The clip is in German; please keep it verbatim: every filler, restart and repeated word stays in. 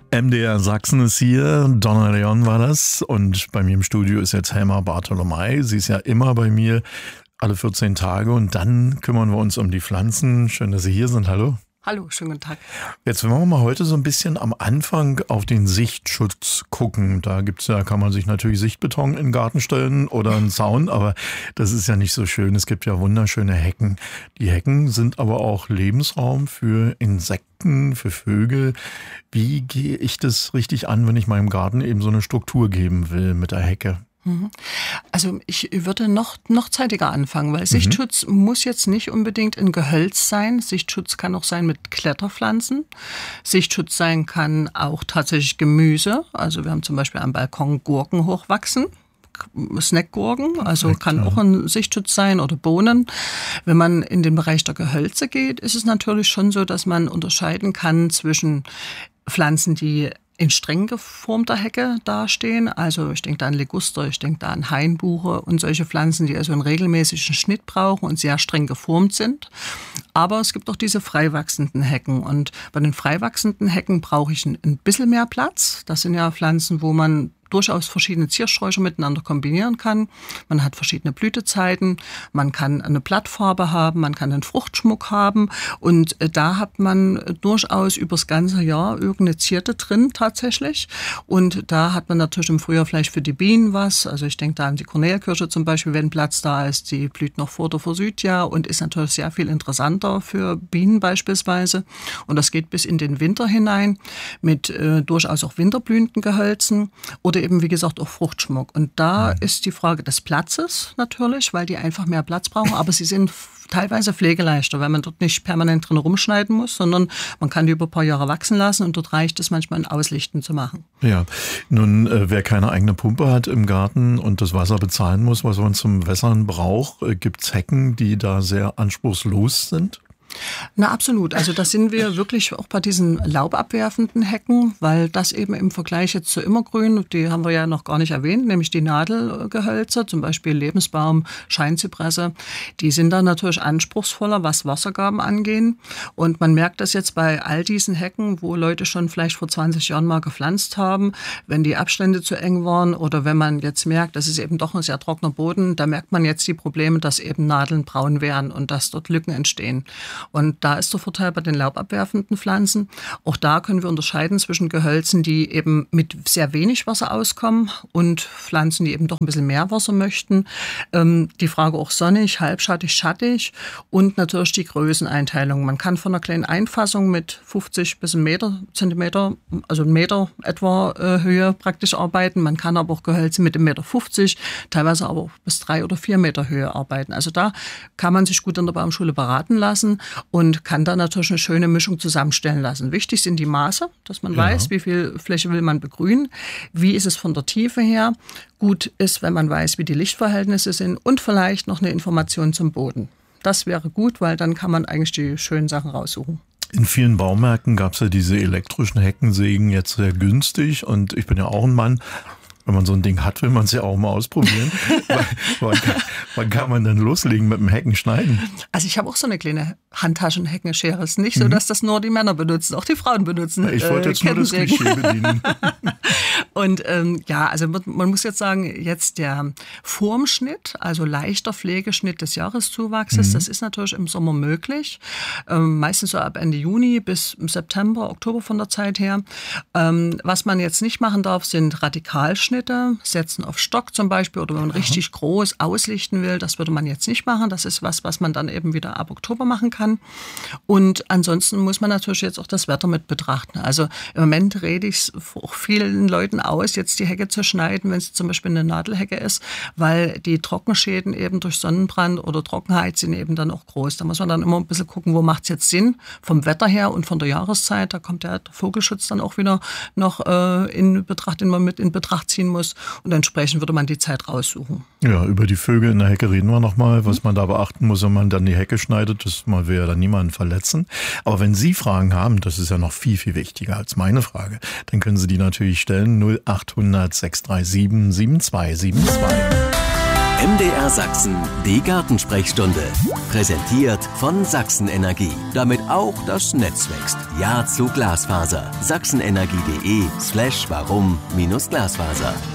M D R Sachsen ist hier, Donna Leon war das und bei mir im Studio ist jetzt Helma Bartholomei. Sie ist ja immer bei mir, alle vierzehn Tage und dann kümmern wir uns um die Pflanzen. Schön, dass Sie hier sind. Hallo. Hallo, schönen guten Tag. Jetzt wollen wir mal heute so ein bisschen am Anfang auf den Sichtschutz gucken. Da gibt's ja, kann man sich natürlich Sichtbeton in den Garten stellen oder einen Zaun, aber das ist ja nicht so schön. Es gibt ja wunderschöne Hecken. Die Hecken sind aber auch Lebensraum für Insekten, für Vögel. Wie gehe ich das richtig an, wenn ich meinem Garten eben so eine Struktur geben will mit der Hecke? Also ich würde noch, noch zeitiger anfangen, weil Sichtschutz mhm. muss jetzt nicht unbedingt ein Gehölz sein. Sichtschutz kann auch sein mit Kletterpflanzen. Sichtschutz sein kann auch tatsächlich Gemüse. Also wir haben zum Beispiel am Balkon Gurken hochwachsen. Snackgurken, also Perfekt, kann ja. auch ein Sichtschutz sein oder Bohnen. Wenn man in den Bereich der Gehölze geht, ist es natürlich schon so, dass man unterscheiden kann zwischen Pflanzen, die in streng geformter Hecke dastehen. Also ich denke da an Liguster, ich denke da an Hainbuche und solche Pflanzen, die also einen regelmäßigen Schnitt brauchen und sehr streng geformt sind. Aber es gibt auch diese frei wachsenden Hecken. Und bei den frei wachsenden Hecken brauche ich ein, ein bisschen mehr Platz. Das sind ja Pflanzen, wo man durchaus verschiedene Ziersträucher miteinander kombinieren kann. Man hat verschiedene Blütezeiten, man kann eine Blattfarbe haben, man kann einen Fruchtschmuck haben und da hat man durchaus übers ganze Jahr irgendeine Zierde drin tatsächlich und da hat man natürlich im Frühjahr vielleicht für die Bienen was, also ich denke da an die Kornelkirsche zum Beispiel, wenn Platz da ist, die blüht noch vor der Forsythia und ist natürlich sehr viel interessanter für Bienen beispielsweise und das geht bis in den Winter hinein mit äh, durchaus auch winterblühenden Gehölzen oder eben, wie gesagt, auch Fruchtschmuck. Und da mhm. ist die Frage des Platzes natürlich, weil die einfach mehr Platz brauchen. Aber sie sind teilweise pflegeleichter, weil man dort nicht permanent drin rumschneiden muss, sondern man kann die über ein paar Jahre wachsen lassen und dort reicht es manchmal, ein Auslichten zu machen. Ja, nun, äh, wer keine eigene Pumpe hat im Garten und das Wasser bezahlen muss, was man zum Wässern braucht, äh, gibt es Hecken, die da sehr anspruchslos sind? Na absolut, also da sind wir wirklich auch bei diesen laubabwerfenden Hecken, weil das eben im Vergleich jetzt zu Immergrün, die haben wir ja noch gar nicht erwähnt, nämlich die Nadelgehölze, zum Beispiel Lebensbaum, Scheinzypresse, die sind dann natürlich anspruchsvoller, was Wassergaben angehen und man merkt das jetzt bei all diesen Hecken, wo Leute schon vielleicht vor zwanzig Jahren mal gepflanzt haben, wenn die Abstände zu eng waren oder wenn man jetzt merkt, das ist eben doch ein sehr trockener Boden, da merkt man jetzt die Probleme, dass eben Nadeln braun werden und dass dort Lücken entstehen. Und da ist der Vorteil bei den laubabwerfenden Pflanzen. Auch da können wir unterscheiden zwischen Gehölzen, die eben mit sehr wenig Wasser auskommen und Pflanzen, die eben doch ein bisschen mehr Wasser möchten. Ähm, die Frage auch sonnig, halbschattig, schattig und natürlich die Größeneinteilung. Man kann von einer kleinen Einfassung mit fünfzig bis ein Meter, Zentimeter, also ein Meter etwa äh, Höhe praktisch arbeiten. Man kann aber auch Gehölze mit einem Meter fünfzig, teilweise aber auch bis drei oder vier Meter Höhe arbeiten. Also da kann man sich gut in der Baumschule beraten lassen und kann da natürlich eine schöne Mischung zusammenstellen lassen. Wichtig sind die Maße, dass man ja. weiß, wie viel Fläche will man begrünen, wie ist es von der Tiefe her. Gut ist, wenn man weiß, wie die Lichtverhältnisse sind und vielleicht noch eine Information zum Boden. Das wäre gut, weil dann kann man eigentlich die schönen Sachen raussuchen. In vielen Baumärkten gab es ja diese elektrischen Heckensägen jetzt sehr günstig und ich bin ja auch ein Mann. Wenn man so ein Ding hat, will man es ja auch mal ausprobieren. wann, kann, wann kann man denn loslegen mit dem Hecken schneiden? Also ich habe auch so eine kleine Handtaschenheckenschere. Es ist nicht so, mhm. dass das nur die Männer benutzen, auch die Frauen benutzen. Ich wollte jetzt äh, nur das Klischee bedienen. Und ähm, ja, also man, man muss jetzt sagen, jetzt der Formschnitt, also leichter Pflegeschnitt des Jahreszuwachses, mhm. das ist natürlich im Sommer möglich. Ähm, meistens so ab Ende Juni bis September, Oktober von der Zeit her. Ähm, was man jetzt nicht machen darf, sind Radikalschnitte. Setzen auf Stock zum Beispiel oder wenn man Aha. richtig groß auslichten will, das würde man jetzt nicht machen. Das ist was, was man dann eben wieder ab Oktober machen kann. Und ansonsten muss man natürlich jetzt auch das Wetter mit betrachten. Also im Moment rede ich auch vielen Leuten aus, jetzt die Hecke zu schneiden, wenn es zum Beispiel eine Nadelhecke ist, weil die Trockenschäden eben durch Sonnenbrand oder Trockenheit sind eben dann auch groß. Da muss man dann immer ein bisschen gucken, wo macht es jetzt Sinn vom Wetter her und von der Jahreszeit. Da kommt ja der Vogelschutz dann auch wieder noch äh, in Betracht, den man mit in Betracht ziehen muss und entsprechend würde man die Zeit raussuchen. Ja, über die Vögel in der Hecke reden wir nochmal, was man da beachten muss, wenn man dann die Hecke schneidet, das man will ja dann niemanden verletzen. Aber wenn Sie Fragen haben, das ist ja noch viel, viel wichtiger als meine Frage, dann können Sie die natürlich stellen null acht hundert sechs drei sieben sieben zwei sieben zwei. M D R Sachsen, die Gartensprechstunde. Präsentiert von Sachsen Energie. Damit auch das Netz wächst. Ja zu Glasfaser. sachsenenergie.de slash warum minus Glasfaser.